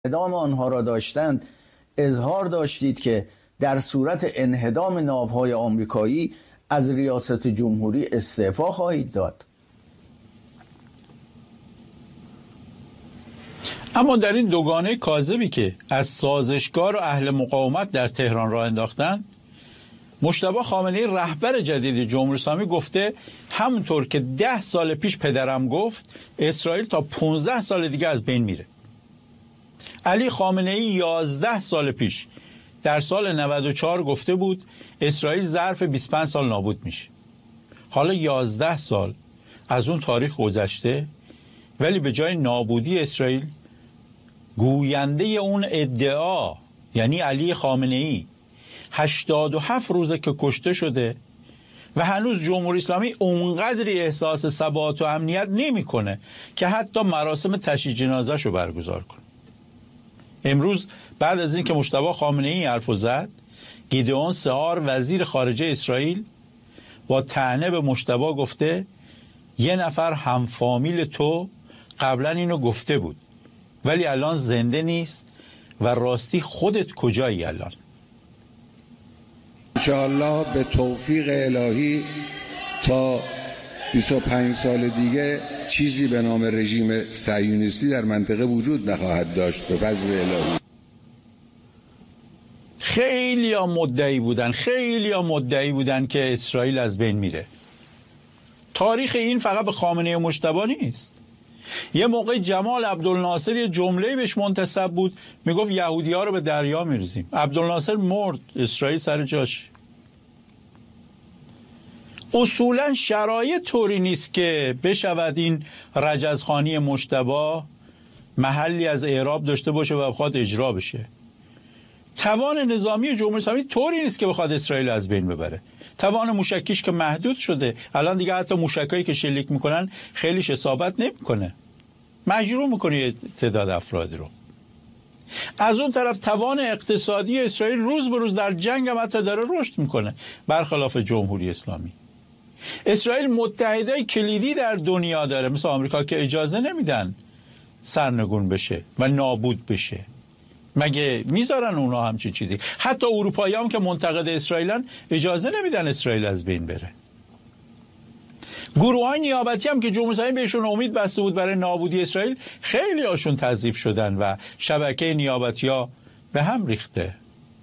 انهدام آنها را داشتند اظهار داشتید که در صورت انهدام ناوهای آمریکایی از ریاست جمهوری استعفا خواهید داد. اما در این دوگانه کاذبی که از سازشکار و اهل مقاومت در تهران راه انداختن، مجتبی خامنه‌ای رهبر جدید جمهوری اسلامی گفته همونطور که 10 سال پیش پدرم گفت اسرائیل تا 15 سال دیگه از بین میره. علی خامنه‌ای 11 سال پیش در سال 94 گفته بود اسرائیل ظرف 25 سال نابود میشه. حالا 11 سال از اون تاریخ گذشته، ولی به جای نابودی اسرائیل گوینده اون ادعا یعنی علی خامنه‌ای 87 روزه که کشته شده و هنوز جمهوری اسلامی اونقدری احساس ثبات و امنیت نمیکنه که حتی مراسم تشییع جنازه‌شو رو برگزار کنه. امروز بعد از این که مجتبی خامنه‌ای حرفو زد، گیدئون سهار وزیر خارجه اسرائیل با طعنه به مجتبی گفته یه نفر همفامیل تو قبلا اینو گفته بود ولی الان زنده نیست و راستی خودت کجایی الان؟ انشاءالله به توفیق الهی تا 25 سال دیگه چیزی به نام رژیم صهیونیستی در منطقه وجود نخواهد داشت به فضل الهی. خیلی مدعی بودن که اسرائیل از بین میره. تاریخ این فقط به خامنه‌ای و مجتبی نیست. یه موقع جمال عبدالناصر یه جمله بهش منتسب بود، میگفت یهودی‌ها رو به دریا میریزیم. عبدالناصر مرد، اسرائیل سر جاش. اصولا شرایط طوری نیست که بشود این رجزخانی مجتبی محلی از اعراب داشته باشه و بخواد اجرا بشه. توان نظامی جمهوری اسلامی طوری نیست که بخواد اسرائیل از بین ببره. توان موشکیش که محدود شده، الان دیگه حتی موشکایی که شلیک میکنن خیلیش اصابت نمیکنه، مجروح میکنه تعداد افراد رو. از اون طرف توان اقتصادی اسرائیل روز به روز در جنگ هم حتی داره رشد میکنه، برخلاف جمهوری اسلامی. اسرائیل متحدای کلیدی در دنیا داره مثل آمریکا که اجازه نمیدن سرنگون بشه و نابود بشه. مگه میذارن اونا همچین چیزی؟ حتی اروپایی هم که منتقد اسرائیلن اجازه نمیدن اسرائیل از بین بره. گروه‌های نیابتی هم که جمهوری اسلامی بهشون امید بسته بود برای نابودی اسرائیل، خیلی هاشون تضعیف شدن و شبکه نیابتی‌ها به هم ریخته.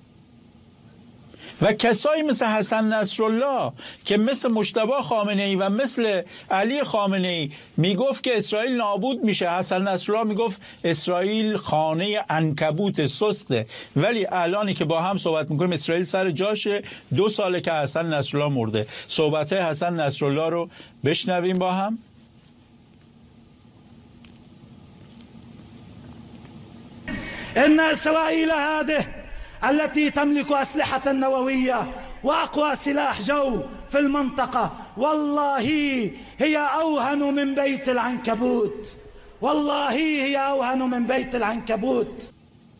و کسایی مثل حسن نصرالله که مثل مجتبی خامنه‌ای و مثل علی خامنه‌ای میگفت که اسرائیل نابود میشه، حسن نصرالله میگفت اسرائیل خانه عنکبوت سسته، ولی الانی که با هم صحبت میکنیم اسرائیل سر جاشه. 2 ساله که حسن نصرالله مرده. صحبت‌های حسن نصرالله رو بشنویم با هم. ان اسرائیل هذه التي تملك أسلحة نووية وأقوى سلاح جو في المنطقة والله هي أوهن من بيت العنكبوت، والله هي أوهن من بيت العنكبوت.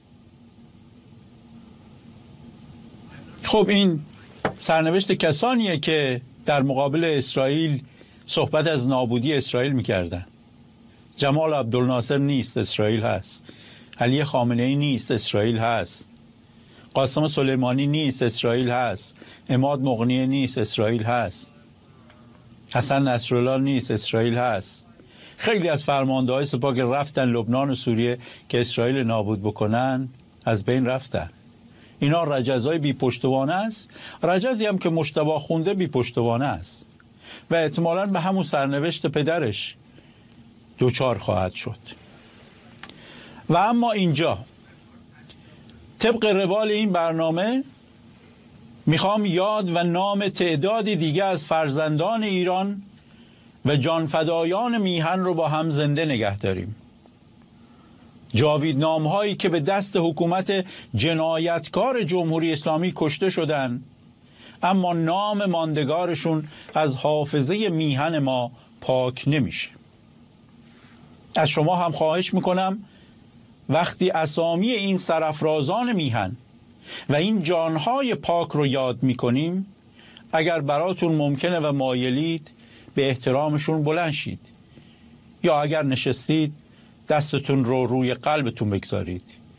خب این سرنوشت کسانیه که در مقابل اسرائیل صحبت از نابودی اسرائیل میکردن. جمال عبدالناصر نیست، اسرائیل هست. علی خامنه‌ای نیست، اسرائیل هست. قاسم سلیمانی نیست، اسرائیل هست. عماد مغنی نیست، اسرائیل هست. حسن نصرالله نیست، اسرائیل هست. خیلی از فرمانده‌های سپاه که رفتن لبنان و سوریه که اسرائیل نابود بکنن از بین رفتن. اینا رجزای بی پشتوانه است. رجزی هم که مجتبی خونده بی پشتوانه است و احتمالاً به همون سرنوشت پدرش دوچار خواهد شد. و اما اینجا طبق روال این برنامه میخوام یاد و نام تعدادی دیگه از فرزندان ایران و جانفدایان میهن رو با هم زنده نگه داریم. جاویدنامهایی که به دست حکومت جنایتکار جمهوری اسلامی کشته شدن، اما نام ماندگارشون از حافظه میهن ما پاک نمیشه. از شما هم خواهش میکنم وقتی اسامی این سرافرازان میهن و این جانهای پاک رو یاد میکنیم، اگر براتون ممکنه و مایلید به احترامشون بلند شید، یا اگر نشستید دستتون رو روی قلبتون بگذارید.